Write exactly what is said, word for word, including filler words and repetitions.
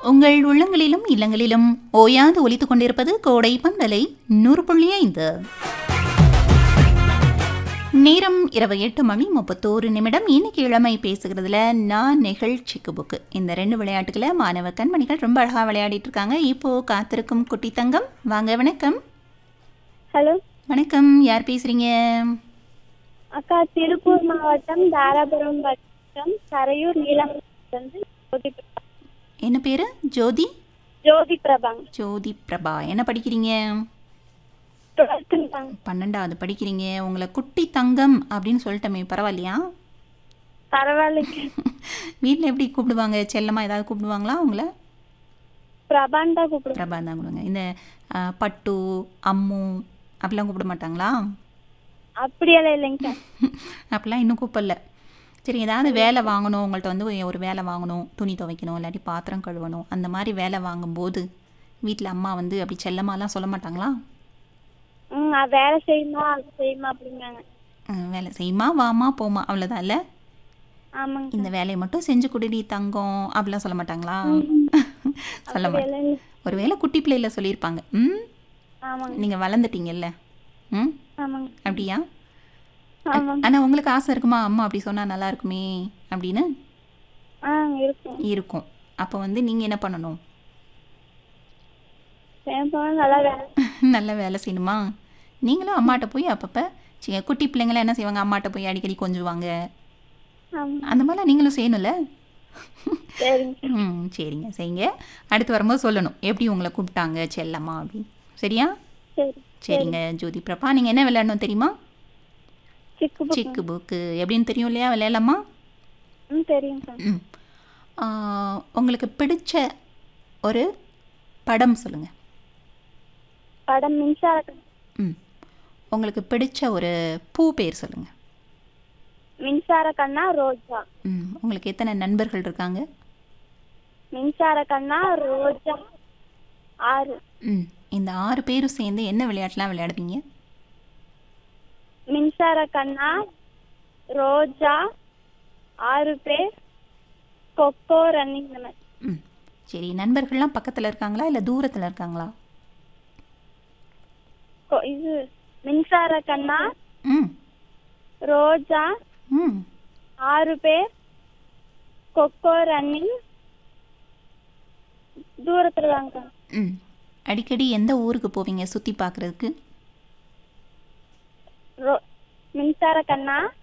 உங்கள் உள்ளங்களிலும் இல்லங்களிலும் ஓயாது ஒலித்துக் கொண்டிருப்பது கோடை பந்தலை நூறு புள்ளி ஐந்து. நேரம் இரவு எட்டு மணி முப்பத்தோரு நிமிடம். இன்னைக்கு இளமை பேசுகிறதுல நான் நிகழ்ச்சிக்கு புக்கு இந்த ரெண்டு விளையாட்டுகளை மாணவ கண்மணிகள் ரொம்ப அழகாக விளையாடிட்டு இருக்காங்க. இப்போ காத்திருக்கும் குட்டி தங்கம் வாங்க. வணக்கம். ஹலோ வணக்கம். யார் பேசுறீங்க? அக்கா, திருப்பூர் மாவட்டம் தாராபுரம் வட்டம் கரையூர் நீலம் ஜோதி பிரபா. என்ன பேரு? ஜோதி ஜோதி பிரபாங்க. ஜோதி பிரபா. என்ன படிக்கிறீங்க? பன்னெண்டாவது படிக்கிறீங்க. உங்களை குட்டி தங்கம் அப்படின்னு சொல்லிட்டமே, பரவாயில்லையா? பரவாயில்லைங்க. வீட்டில் எப்படி கூப்பிடுவாங்க? செல்லமாக ஏதாவது கூப்பிடுவாங்களா உங்களை? பிரபான் தான் கூப்பிடுவாங்க. பிரபான் தான் கூப்பிடுவாங்க. இந்த அஹ், பட்டு அம்மு அப்படிலாம் கூப்பிட மாட்டாங்களா? அப்படியெல்லாம் இல்லைங்க. அப்படிலாம் இன்னும் கூப்பிடல. சரி, ஏதாவது வேலை வாங்கணும், உங்கள்கிட்ட வந்து ஒரு வேலை வாங்கணும், துணி துவைக்கணும், இல்லாட்டி பாத்திரம் கழுவணும், அந்த மாதிரி வேலை வாங்கும்போது வீட்டில் அம்மா வந்து அப்படி செல்லமாலாம் சொல்ல மாட்டாங்களா? ம் அது வேலை செய்யுமா அது செய்யுமா அப்படிங்காங்க. அஹ், வேலை செய்யுமா, வாமா, போமா, அவ்வளோதான் இல்லை? ஆமாங்க. இந்த வேலையை மட்டும் செஞ்சு குடிடி தங்கம் அப்படிலாம் சொல்ல மாட்டாங்களா? சொல்ல மாட்டேன். இல்லைங்க. ஒரு வேளை குட்டி பிள்ளையில சொல்லியிருப்பாங்க. ம் ஆமாங்க. நீங்கள் வளர்ந்துட்டீங்கல்ல. ம் ஆமாங்க. அப்படியா? ஆமாங்க. ஆனால் உங்களுக்கு ஆசை இருக்குமா, அம்மா அப்படி சொன்னால் நல்லா இருக்குமே அப்படின்னு? ஆ இருக்கும். இருக்கும். அப்போ வந்து நீங்கள் என்ன பண்ணணும்? சேம்பம் நல்லா வேலை. நல்ல வேலை செய்யணுமா? நீங்களும் அம்மாட்ட போய் அப்பப்போ சரி, குட்டி பிள்ளைங்களாம் என்ன செய்வாங்க, அம்மாட்ட போய் அடிக்கடி கொஞ்சுவாங்க. ஆமாம். அந்த மாதிரிலாம் நீங்களும் செய்யணும்ல. சரிங்க. ம் சரிங்க, செய்யுங்க. அடுத்து வரும்போது சொல்லணும் எப்படி உங்களை கூப்பிட்டாங்க செல்லம்மா அப்படின்னு. சரியா? சரி. சரிங்க ஜோதி பிரபா. நீங்கள் என்ன விளையாடணும் தெரியுமா? சிக்கு புக்கு. சிக்கு புக்கு எப்படின்னு தெரியும் இல்லையா? விளையாடலாமா? ம் தெரியுங்க சார். ம் ஆ, உங்களுக்கு பிடிச்ச ஒரு படம் சொல்லுங்கள். படம் மின்சார கண்ணா. ம் உங்களுக்கு பிடிச்ச ஒரு பூ பேர் சொல்லுங்கள். மின்சார கண்ணா ரோஜா. ம் உங்களுக்கு எத்தனை நண்பர்கள் இருக்காங்க? மின்சார கண்ணா ரோஜா ஆறு. ம் இந்த ஆறு பேரும் சேர்ந்து என்ன விளையாட்டுலாம் விளையாடுவீங்க? மின்சார கண்ணா ரோஜா ஆறு பேர் கொக்கோ ரன்னிங். இந்த மாதிரி. ம் சரி, நண்பர்கள்லாம் பக்கத்தில் இருக்காங்களா இல்லை தூரத்தில் இருக்காங்களா? கொ- இது மின்சார கண்ணா ம் ரோஜா ம் ஆறு பேர் கொக்கோ ரன்னிங் தூரத்துல தாங்க. ம் அடிக்கடி எந்த ஊருக்கு போவீங்க சுற்றி பார்க்குறதுக்கு? ரோ மின்சார கண்ணா